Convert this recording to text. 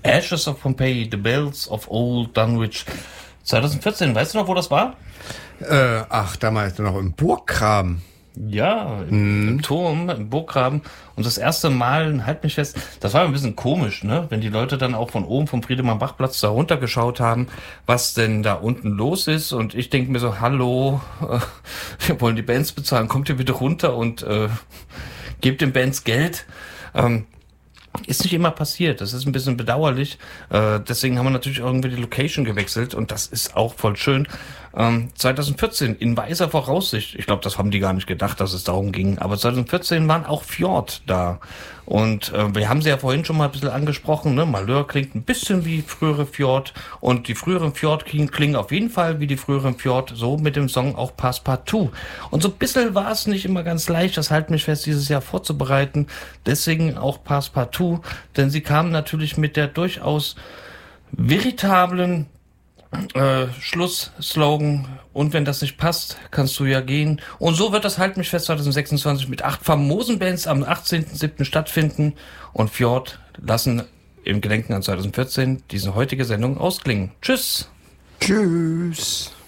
Ashes of Pompeii, The Bells of Old Dunwich. 2014, weißt du noch, wo das war? Damals noch im Burggraben. Ja, im Turm, im Burggraben. Und das erste Mal ein Halt mich fest, das war ein bisschen komisch, ne? Wenn die Leute dann auch von oben vom Friedemann-Bach-Platz da runtergeschaut haben, was denn da unten los ist. Und ich denke mir so, hallo, wir wollen die Bands bezahlen, kommt ihr bitte runter und gebt den Bands Geld. Ist nicht immer passiert, das ist ein bisschen bedauerlich. Deswegen haben wir natürlich irgendwie die Location gewechselt und das ist auch voll schön. 2014 in weiser Voraussicht, ich glaube, das haben die gar nicht gedacht, dass es darum ging, aber 2014 waren auch Fjord da. Und wir haben sie ja vorhin schon mal ein bisschen angesprochen, ne? Malheur klingt ein bisschen wie frühere Fjord und die früheren Fjord klingen auf jeden Fall wie die früheren Fjord, so mit dem Song auch Passepartout. Und so ein bisschen war es nicht immer ganz leicht, das Halt mich fest dieses Jahr vorzubereiten, deswegen auch Passepartout, denn sie kamen natürlich mit der durchaus veritablen Schlussslogan, und wenn das nicht passt, kannst du ja gehen. Und so wird das Halt mich fest 2026 mit 8 famosen Bands am 18.07. stattfinden und Fjord lassen im Gedenken an 2014 diese heutige Sendung ausklingen. Tschüss! Tschüss!